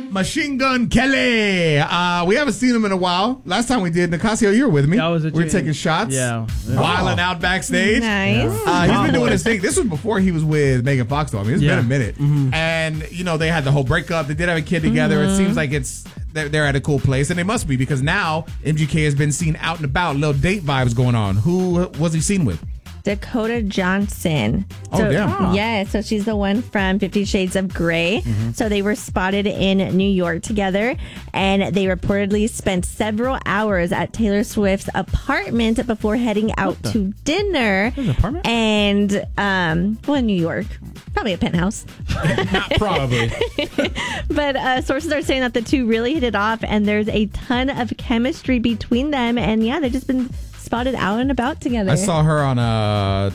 Machine Gun Kelly. We haven't seen him in a while. Last time we did, Nicasio, you were with me. We were taking shots. Yeah. Wilding out backstage. Nice. He's been doing his thing. This was before he was with Megan Fox, though. I mean, it's been a minute. Mm-hmm. And, they had the whole breakup. They did have a kid together. It seems like they're at a cool place. And they must be, because now MGK has been seen out and about. Little date vibes going on. Who was he seen with? Dakota Johnson. So, damn. Yeah, so she's the one from 50 Shades of Grey. Mm-hmm. So they were spotted in New York together, and they reportedly spent several hours at Taylor Swift's apartment before heading out to dinner. There's an apartment? And, in New York. Probably a penthouse. Not probably. But sources are saying that the two really hit it off, and there's a ton of chemistry between them. And yeah, they've just been spotted out and about together. I saw her on a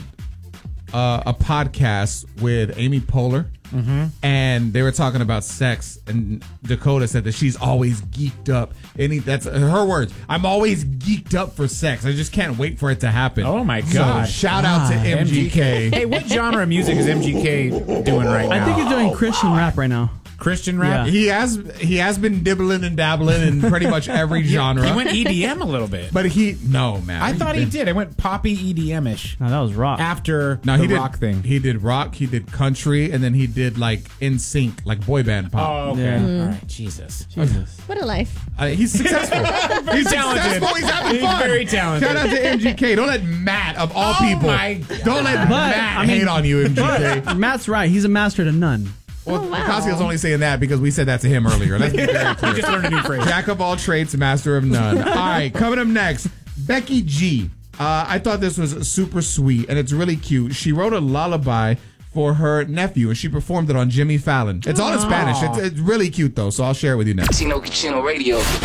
podcast with Amy Poehler, and they were talking about sex, and Dakota said that she's always geeked up. That's her words. I'm always geeked up for sex. I just can't wait for it to happen. Oh my God. So shout out to MGK. Hey, what genre of music is MGK doing right now? I think he's doing Christian rap right now. Christian rap? Yeah. He has been dibbling and dabbling in pretty much every genre. He went EDM a little bit. But no, man. I thought he did. I went poppy EDM-ish. No, that was rock. After he the did rock thing. He did rock, he did country, and then he did like NSYNC, like boy band pop. Oh, okay. Yeah. All right. Jesus. What a life. He's successful. He's talented. successful. He's having fun. Very talented. Shout out to MGK. Don't let Matt, of all people, my God. don't let Matt hate on you, MGK. Matt's right. He's a master to none. Well, Casio's only saying that because we said that to him earlier. Let's be very clear. We just learned a new phrase. Jack of all trades, master of none. All right, coming up next, Becky G. I thought this was super sweet, and it's really cute. She wrote a lullaby for her nephew, and she performed it on Jimmy Fallon. It's all in Spanish. It's really cute, though, so I'll share it with you next. Chino Radio.